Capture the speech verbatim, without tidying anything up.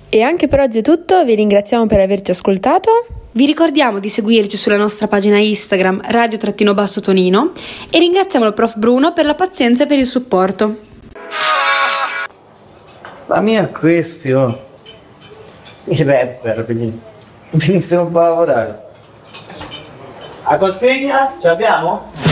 E anche per oggi è tutto, vi ringraziamo per averci ascoltato. Vi ricordiamo di seguirci sulla nostra pagina Instagram radio-basso Tonino e ringraziamo il prof Bruno per la pazienza e per il supporto. La mia questi, oh. I rapper, quindi venissero un po' a lavorare. A consegna? Ce l'abbiamo?